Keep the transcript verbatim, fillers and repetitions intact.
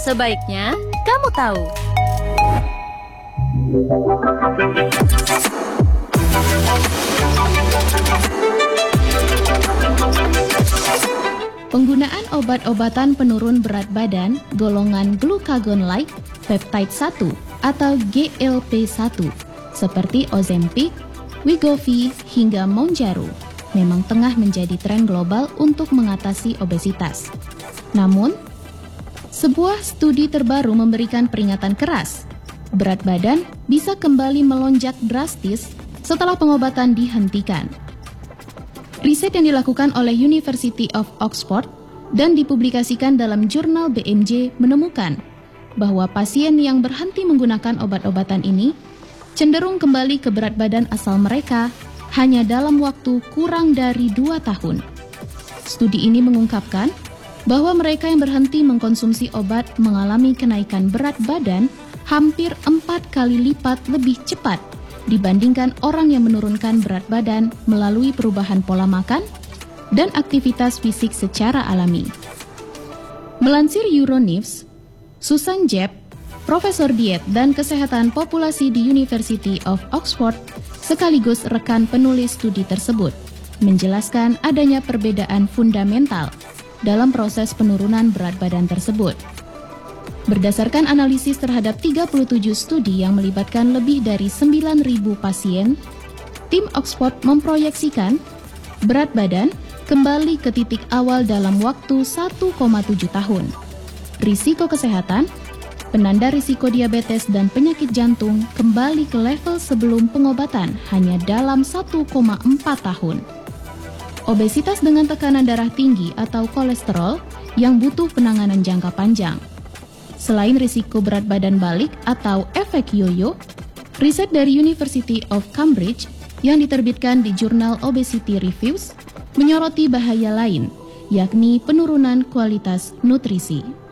Sebaiknya kamu tahu. Penggunaan obat-obatan penurun berat badan golongan glucagon-like peptide satu atau G L P satu seperti Ozempic, Wegovy, hingga Mounjaro memang tengah menjadi tren global untuk mengatasi obesitas. Namun, sebuah studi terbaru memberikan peringatan keras. Berat badan bisa kembali melonjak drastis setelah pengobatan dihentikan. Riset yang dilakukan oleh University of Oxford dan dipublikasikan dalam jurnal B M J menemukan bahwa pasien yang berhenti menggunakan obat-obatan ini cenderung kembali ke berat badan asal mereka hanya dalam waktu kurang dari dua tahun. Studi ini mengungkapkan bahwa mereka yang berhenti mengkonsumsi obat mengalami kenaikan berat badan hampir empat kali lipat lebih cepat dibandingkan orang yang menurunkan berat badan melalui perubahan pola makan dan aktivitas fisik secara alami. Melansir Euronews, Susan Jebb, profesor diet dan kesehatan populasi di University of Oxford, sekaligus rekan penulis studi tersebut, menjelaskan adanya perbedaan fundamental dalam proses penurunan berat badan tersebut. Berdasarkan analisis terhadap tiga puluh tujuh studi yang melibatkan lebih dari sembilan ribu pasien, tim Oxford memproyeksikan berat badan kembali ke titik awal dalam waktu satu koma tujuh tahun. Risiko kesehatan, penanda risiko diabetes dan penyakit jantung kembali ke level sebelum pengobatan hanya dalam satu koma empat tahun. Obesitas dengan tekanan darah tinggi atau kolesterol yang butuh penanganan jangka panjang. Selain risiko berat badan balik atau efek yoyo, riset dari University of Cambridge yang diterbitkan di jurnal Obesity Reviews menyoroti bahaya lain, yakni penurunan kualitas nutrisi.